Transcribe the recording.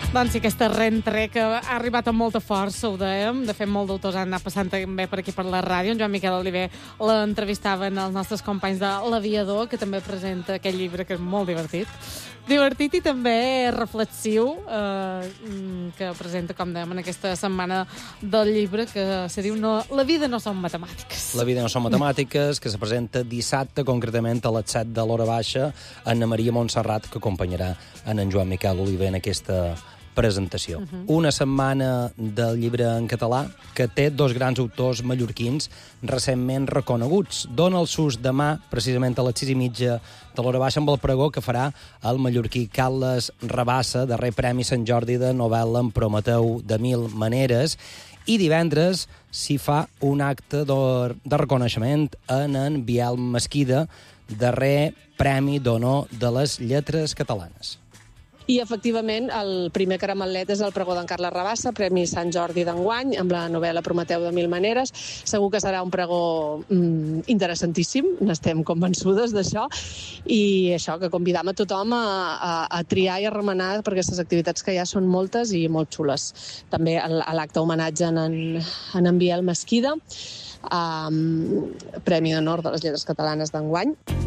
Doncs sí, aquesta rentré que ha arribat amb molta força, ho dèiem. De fet, molts d'autors han anat passant també per aquí per la ràdio. En Joan Miquel Oliver l'entrevistaven els nostres companys de L'Aviador, que també presenta aquest llibre, que és molt divertit. Divertit i també reflexiu, que presenta, com dèiem, en aquesta setmana del llibre, que se diu La vida no són matemàtiques. La vida no són matemàtiques, que se presenta dissabte, concretament a les 7 de l'hora baixa, Anna Maria Montserrat, que acompanyarà en Joan Miquel Oliver en aquesta presentació. Una setmana del llibre en català que té dos grans autors mallorquins recentment reconeguts. Dona el sus demà, precisament a les 6:30 de l'hora baixa, amb el pregó que farà el mallorquí Carles Rabassa, darrer Premi Sant Jordi de novel·la en Prometeu de Mil Maneres, i divendres s'hi fa un acte de reconeixement en Biel Mesquida, darrer Premi d'Honor de les Lletres Catalanes. I, efectivament, el primer caramelet és el pregó d'en Carles Rabassa, Premi Sant Jordi d'enguany, amb la novel·la Prometeu de Mil Maneres. Segur que serà un pregó interessantíssim, n'estem convençudes d'això, i això, que convidam a tothom a triar i a remenar, perquè aquestes activitats que hi ha són moltes i molt xules. També l'acte homenatge en Biel Mesquida, Premi d'Honor de les Lletres Catalanes d'enguany.